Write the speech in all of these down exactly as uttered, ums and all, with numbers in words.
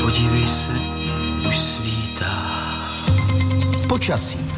podívej se, už svítá. Počasí.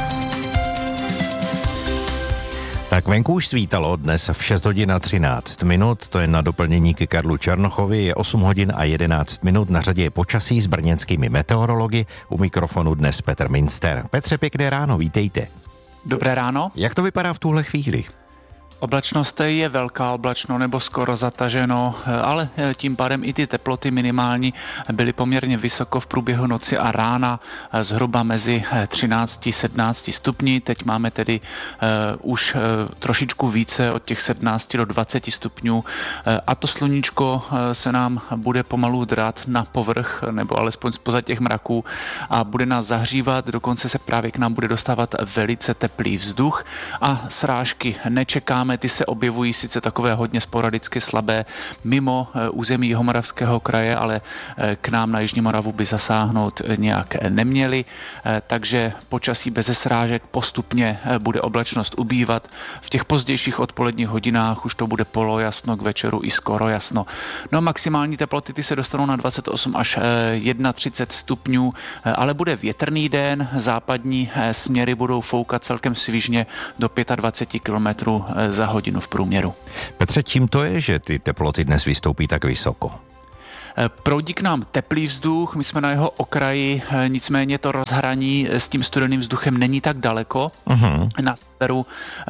Tak venku už svítalo dnes v šest hodin a třináct minut, to je na doplnění ke Karlu Černochovi, je osm hodin a jedenáct minut, na řadě je počasí s brněnskými meteorology, u mikrofonu dnes Petr Minster. Petře, pěkné ráno, vítejte. Dobré ráno. Jak to vypadá v tuhle chvíli? Oblačnost je velká, oblačno nebo skoro zataženo, ale tím pádem i ty teploty minimální byly poměrně vysoko v průběhu noci a rána, zhruba mezi třináct sedmnáct stupni. Teď máme tedy uh, už uh, trošičku více od těch sedmnáct do dvacet stupňů uh, a to sluníčko uh, se nám bude pomalu drát na povrch nebo alespoň zpoza těch mraků a bude nás zahřívat, dokonce se právě k nám bude dostávat velice teplý vzduch a srážky nečekáme. Ty se objevují sice takové hodně sporadicky slabé mimo území Jihomoravského kraje, ale k nám na Jižní Moravu by zasáhnout nějak neměli, takže počasí beze srážek postupně bude oblačnost ubývat. V těch pozdějších odpoledních hodinách už to bude polojasno, k večeru i skoro jasno. No maximální teploty ty se dostanou na dvacet osm až třicet jedna stupňů, ale bude větrný den, západní směry budou foukat celkem svižně do dvacet pět kilometrů za hodinu v průměru. Petře, čím to je, že ty teploty dnes vystoupí tak vysoko? Proudí k nám teplý vzduch, my jsme na jeho okraji, nicméně to rozhraní s tím studeným vzduchem není tak daleko. Uh-huh. Na severu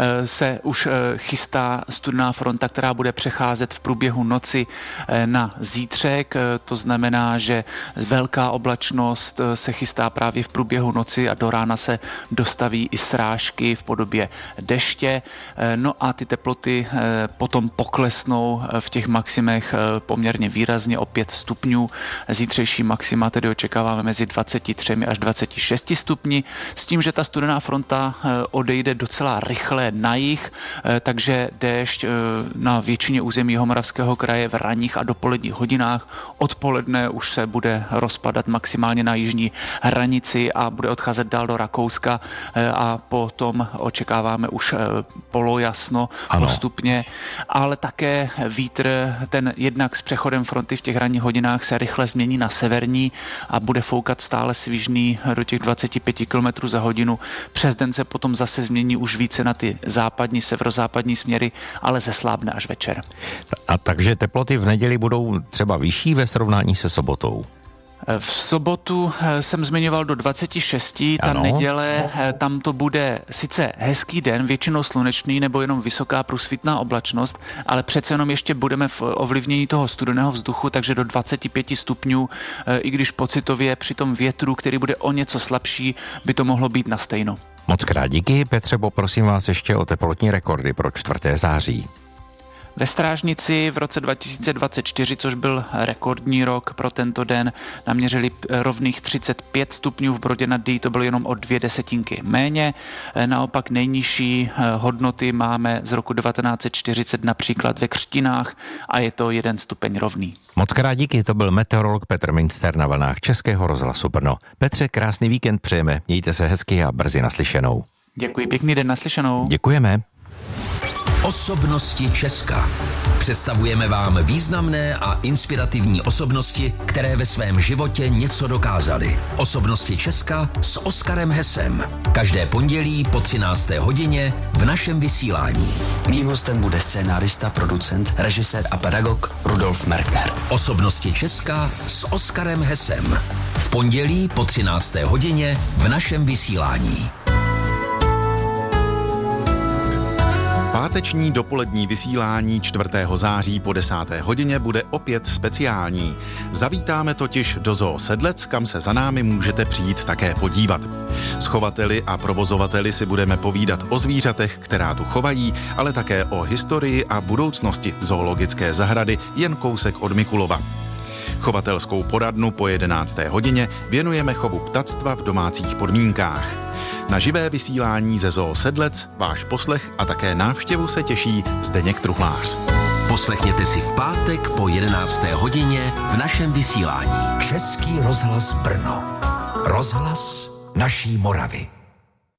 se už chystá studená fronta, která bude přecházet v průběhu noci na zítřek. To znamená, že velká oblačnost se chystá právě v průběhu noci a do rána se dostaví i srážky v podobě deště. No a ty teploty potom poklesnou v těch maximech poměrně výrazně o pět stupňů. Zítřejší maxima tedy očekáváme mezi dvacet tři až dvacet šest stupni, s tím, že ta studená fronta odejde docela rychle na jih, takže déšť na většině území Jihomoravského kraje v ranních a dopoledních hodinách. Odpoledne už se bude rozpadat maximálně na jižní hranici a bude odcházet dál do Rakouska a potom očekáváme už polojasno ano. postupně, ale také vítr, ten jednak s přechodem fronty v těch ranních hodinách se rychle změní na severní a bude foukat stále svižný do těch dvacet pět kilometrů za hodinu. Přes den se potom zase změní už více na ty západní, severozápadní směry, ale zeslábne až večer. A takže teploty v neděli budou třeba vyšší ve srovnání se sobotou? V sobotu jsem zmiňoval do dvacet šest, ta ano. neděle, tam to bude sice hezký den, většinou slunečný nebo jenom vysoká průsvitná oblačnost, ale přece jenom ještě budeme v ovlivnění toho studeného vzduchu, takže do dvacet pět stupňů, i když pocitově při tom větru, který bude o něco slabší, by to mohlo být na stejno. Moc krát díky, Petře, poprosím vás ještě o teplotní rekordy pro čtvrté září. Ve Strážnici v roce dva tisíce dvacet čtyři, což byl rekordní rok pro tento den, naměřili rovných třicet pět stupňů, v Brodě nad Dyjí to bylo jenom o dvě desetinky méně. Naopak nejnižší hodnoty máme z roku devatenáct set čtyřicet například ve Křtinách a je to jeden stupeň rovný. Moc krát díky, to byl meteorolog Petr Minster na vlnách Českého rozhlasu Brno. Petře, krásný víkend přejeme, mějte se hezky a brzy naslyšenou. Děkuji, pěkný den, naslyšenou. Děkujeme. Osobnosti Česka. Představujeme vám významné a inspirativní osobnosti, které ve svém životě něco dokázaly. Osobnosti Česka s Oskarem Hesem. Každé pondělí po třinácté hodině v našem vysílání. Mým hostem bude scénárista, producent, režisér a pedagog Rudolf Merkner. Osobnosti Česka s Oskarem Hesem. V pondělí po třinácté hodině v našem vysílání. Páteční dopolední vysílání čtvrtého září po desáté hodině bude opět speciální. Zavítáme totiž do Zoo Sedlec, kam se za námi můžete přijít také podívat. S chovateli a provozovateli si budeme povídat o zvířatech, která tu chovají, ale také o historii a budoucnosti zoologické zahrady jen kousek od Mikulova. Chovatelskou poradnu po jedenácté hodině věnujeme chovu ptactva v domácích podmínkách. Na živé vysílání ze Zoo Sedlec váš poslech a také návštěvu se těší Zdeněk Truhlář. Poslechněte si v pátek po jedenácté hodině v našem vysílání. Český rozhlas Brno. Rozhlas naší Moravy.